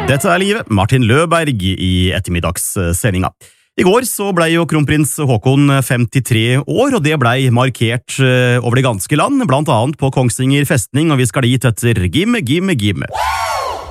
Dette er livet, Martin Løberg i ettermiddagssendinga. I går så ble jo kronprins Håkon 53 år, og det ble markert over det ganske land, blant annet på Kongsvinger festning, og vi skal dit etter Gimme, Gimme, Gimme.